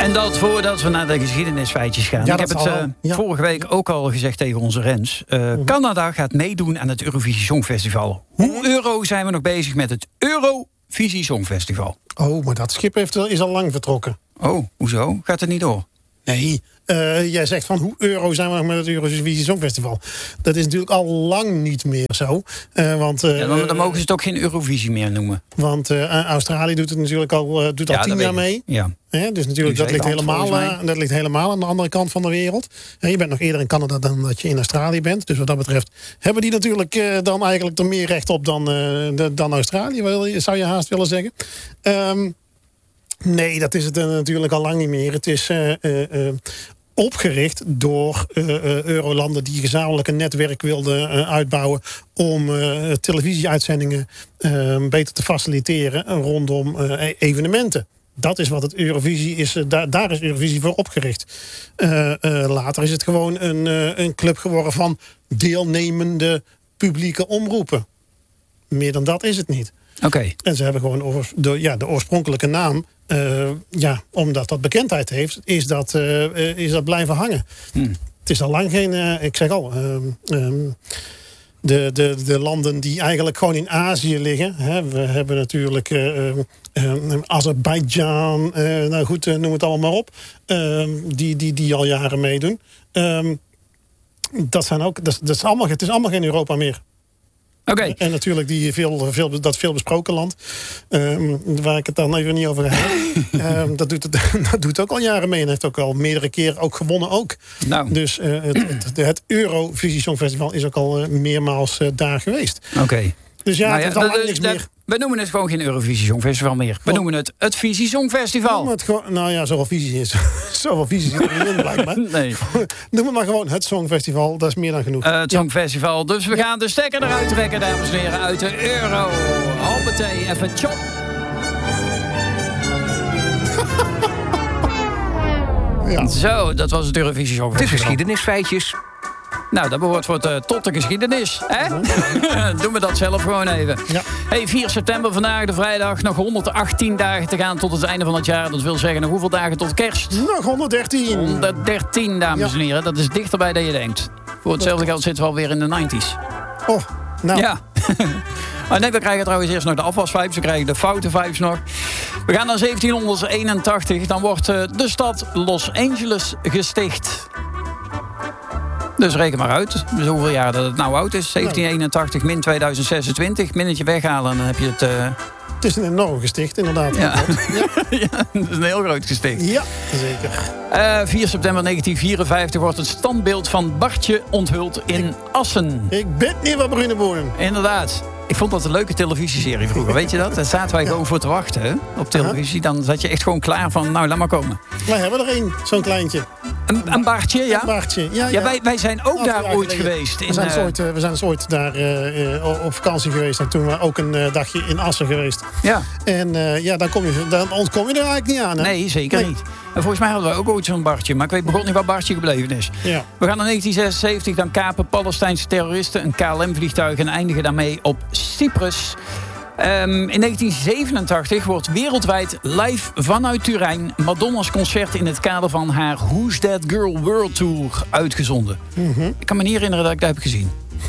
En dat voordat we naar de geschiedenisfeitjes gaan. Ja, ik heb het vorige week ook al gezegd tegen onze Rens. Canada gaat meedoen aan het Eurovisie Songfestival. Hoe euro zijn we nog bezig met het Eurovisie Songfestival? Oh, maar dat schip is al lang vertrokken. Oh, hoezo? Gaat het niet door? Nee, jij zegt van hoe euro zijn we nog met het Eurovisie Songfestival. Dat is natuurlijk al lang niet meer zo. Dan mogen ze het ook geen Eurovisie meer noemen. Want Australië doet het natuurlijk al 10 jaar mee. Ja. Dus natuurlijk, dat ligt helemaal aan de andere kant van de wereld. Je bent nog eerder in Canada dan dat je in Australië bent. Dus wat dat betreft hebben die natuurlijk dan eigenlijk er meer recht op dan Australië, zou je haast willen zeggen. Nee, dat is het natuurlijk al lang niet meer. Het is opgericht door eurolanden die gezamenlijk een netwerk wilden uitbouwen om televisieuitzendingen beter te faciliteren rondom evenementen. Dat is wat het Eurovisie is. Daar is Eurovisie voor opgericht. Later is het gewoon een club geworden van deelnemende publieke omroepen. Meer dan dat is het niet. Okay. En ze hebben gewoon de oorspronkelijke naam, omdat dat bekendheid heeft, is dat blijven hangen. Het is al lang geen, ik zeg al, de landen die eigenlijk gewoon in Azië liggen. We hebben natuurlijk Azerbeidzjan, noem het allemaal maar op. Die al jaren meedoen. Het is allemaal geen Europa meer. Okay. En natuurlijk dat veel besproken land, waar ik het dan even niet over heb. Dat doet ook al jaren mee en heeft ook al meerdere keren ook gewonnen ook. Nou. Dus het Eurovisie Songfestival is ook al meermaals daar geweest. Oké. Dus het is al lang niks meer. We noemen het gewoon geen Eurovisie Songfestival meer. We noemen het Visie Songfestival. Zoveel visie is. Zoveel visie zit er niet in, blijkbaar. Nee. Noem het maar gewoon het Songfestival. Dat is meer dan genoeg. Het Songfestival. Dus we gaan de stekker eruit trekken, dames en heren, uit de euro. Hoppatee, even chop. Ja. Zo, dat was het Eurovisie Songfestival. Het is geschiedenisfeitjes. Nou, dat behoort tot de geschiedenis. Hè? Doen we dat zelf gewoon even. Ja. Hey, 4 september vandaag, de vrijdag. Nog 118 dagen te gaan tot het einde van het jaar. Dat wil zeggen, nog hoeveel dagen tot kerst? Nog 113. 113, dames en heren. Dat is dichterbij dan je denkt. Voor hetzelfde geld zitten we alweer in de 90's. Oh, nou. Ja. Nee, we krijgen trouwens eerst nog de afwasvibes. We krijgen de foute vibes nog. We gaan naar 1781. Dan wordt de stad Los Angeles gesticht. Dus reken maar uit. Dus hoeveel jaar dat het nou oud is. 1781 min 2026. Minnetje weghalen en dan heb je het... Het is een enorm gesticht, inderdaad. Ja. Ja, dat is een heel groot gesticht. Ja, zeker. 4 september 1954 wordt het standbeeld van Bartje onthuld in Assen. Ik ben niet van Bruneboeren. Inderdaad. Ik vond dat een leuke televisieserie vroeger, weet je dat? Daar zaten wij gewoon voor te wachten, hè? Op televisie. Dan zat je echt gewoon klaar van, nou, laat maar komen. Wij hebben er één, zo'n kleintje. Een Bartje, ja? Een Bartje, ja. Wij zijn ook daar ooit geweest. We zijn dus ooit daar op vakantie geweest. En toen we ook een dagje in Assen geweest. Ja. En dan ontkom je er eigenlijk niet aan, hè? Nee, zeker niet. En volgens mij hadden we ook ooit zo'n Bartje. Maar ik weet begon niet waar Bartje gebleven is. Ja. We gaan naar 1976. Dan kapen Palestijnse terroristen een KLM-vliegtuig en eindigen daarmee op Cyprus. In 1987 wordt wereldwijd live vanuit Turijn Madonna's concert in het kader van haar Who's That Girl World Tour uitgezonden. Mm-hmm. Ik kan me niet herinneren dat ik dat heb gezien.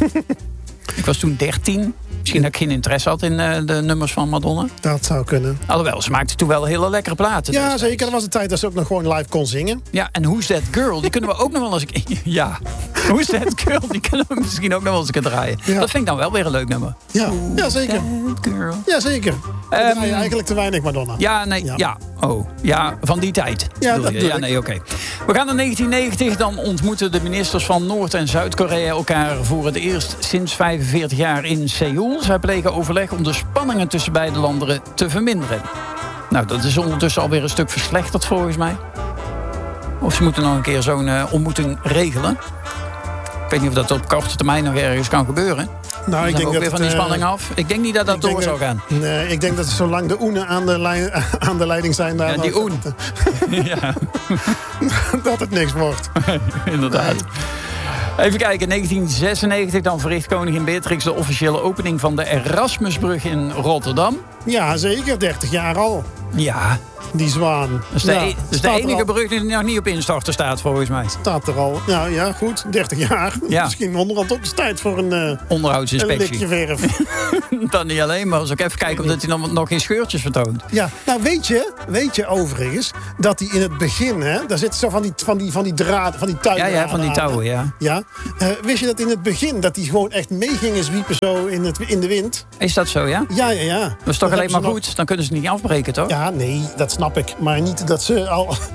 Ik was toen 13. Misschien dat ik geen interesse had in de nummers van Madonna. Dat zou kunnen. Alhoewel, ze maakte toen wel hele lekkere platen. Ja, zeker. Dat was de tijd dat ze ook nog gewoon live kon zingen. Ja, en Who's That Girl, die kunnen we ook nog wel eens... Ja, Who's That Girl, die kunnen we misschien ook nog wel eens draaien. Ja. Dat vind ik dan wel weer een leuk nummer. Ja, ja zeker. Girl. Ja, zeker. Eigenlijk te weinig Madonna. Ja, nee, ja. Oh, ja, van die tijd. Ja, dat ja, nee, oké. We gaan naar 1990. Dan ontmoeten de ministers van Noord- en Zuid-Korea elkaar voor het eerst sinds 45 jaar in Seoul. Zij plegen overleg om de spanningen tussen beide landen te verminderen. Nou, dat is ondertussen alweer een stuk verslechterd volgens mij. Of ze moeten nog een keer zo'n ontmoeting regelen. Ik weet niet of dat op korte termijn nog ergens kan gebeuren. Nou, ik denk ook dat weer van die spanning af. Ik denk niet dat dat door zou gaan. Nee, ik denk dat zolang de Oenen aan de leiding zijn... Daar ja, die Oen. Ja. Dat het niks wordt. Inderdaad. Nee. Even kijken, 1996 dan verricht koningin Beatrix de officiële opening van de Erasmusbrug in Rotterdam. Ja, zeker. 30 jaar al. Ja, Die zwaan. Dat is de enige brug die nog niet op instorten staat, volgens mij. Staat er al. Nou ja, goed. 30 jaar. Ja. Misschien onderhand ook eens tijd voor een onderhoudsinspectie. Een likje verf. Dan niet alleen, maar als ik even kijken of hij nog geen scheurtjes vertoont. Ja, nou weet je overigens dat hij in het begin, hè, daar zitten zo van die draad, van die touwen. Ja, van die touwen, ja. Ja. Wist je dat in het begin dat die gewoon echt mee gingen zwiepen zo in de wind? Is dat zo, ja? Ja. Dat is toch alleen maar goed? Dan kunnen ze het niet afbreken, toch? Ja, nee, dat snap ik. Maar niet dat ze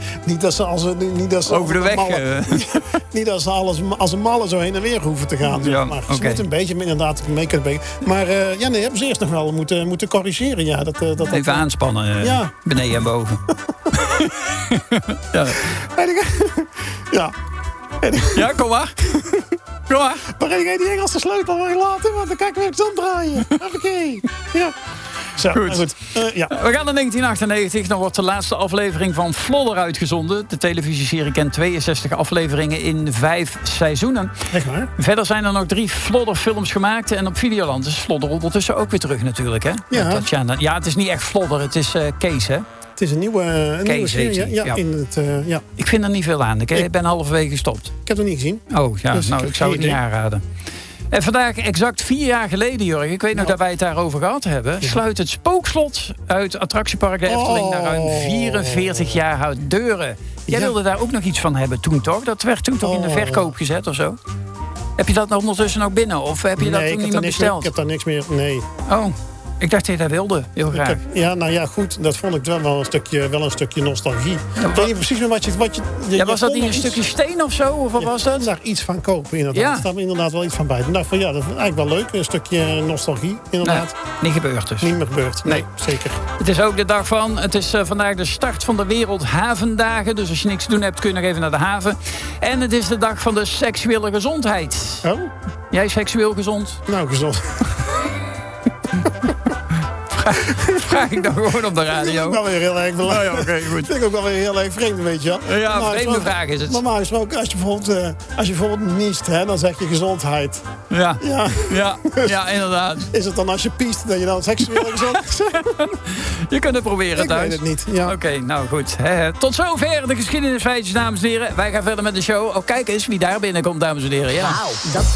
over de weg. Niet dat ze als een malle zo heen en weer hoeven te gaan. Zeg maar. Ze moeten een beetje inderdaad mee kunnen brengen. Maar hebben ze eerst nog wel moeten corrigeren. Ja, dat even aanspannen. Beneden en boven. Ja. Ja, kom maar. Kom maar. Maar ga je die Engelse sleutel weer laten? Want dan kan ik weer eens omdraaien. Oké. Ja. Zo, goed. Ja. We gaan naar 1998. Dan wordt de laatste aflevering van Flodder uitgezonden. De televisieserie kent 62 afleveringen in 5 seizoenen. Echt waar? Verder zijn er nog 3 Flodder-films gemaakt. En op Videoland is Flodder ondertussen ook weer terug natuurlijk. Hè? Ja. Ja, het is niet echt Flodder. Het is Kees, hè? Het is een nieuwe serie. Ja. Ja. Ik vind er niet veel aan. Ik ben halverwege gestopt. Ik heb het niet gezien. Oh, ja. Dus ik zou het niet aanraden. En vandaag, exact 4 jaar geleden, Jurgen, ik weet nog dat wij het daarover gehad hebben, sluit het Spookslot uit attractiepark de Efteling na ruim 44 jaar haar deuren. Jij wilde daar ook nog iets van hebben toen, toch? Dat werd toen toch in de verkoop gezet of zo? Heb je dat nog ondertussen ook binnen? Of heb je dat toen niet meer besteld? Ik heb daar niks meer, nee. Oh, ik dacht dat je dat wilde, heel graag. Goed, dat vond ik wel een stukje nostalgie. Ik weet niet precies meer wat je was dat niet een stukje steen of zo? Of wat was dat? Daar iets van kopen, inderdaad. Ja. Er staat inderdaad wel iets van bij. Ik dacht van, dat is eigenlijk wel leuk. Een stukje nostalgie, inderdaad. Nee, niet gebeurd dus. Niet meer gebeurd, nee, zeker. Het is ook de dag van, het is vandaag de start van de Wereldhavendagen. Dus als je niks te doen hebt, kun je nog even naar de haven. En het is de dag van de seksuele gezondheid. Oh? Jij seksueel gezond? Nou, gezond. Vraag ik dan gewoon op de radio. Dat vind ik wel weer heel erg belangrijk. Oh ja, okay, goed. Dat vind ik ook wel weer heel erg vreemd, weet je wel. Ja, vreemde vraag is het. Normaal gesproken, als je bijvoorbeeld niest, hè, dan zeg je gezondheid. Ja, inderdaad. Is het dan als je piest dat je dan seksueel gezond zegt? Je kunt het proberen thuis. Ik weet het niet, ja. Oké, nou goed. Tot zover de geschiedenisfeitjes, dames en heren. Wij gaan verder met de show. Oh, kijk eens wie daar binnenkomt, dames en heren. Ja. Wauw, dat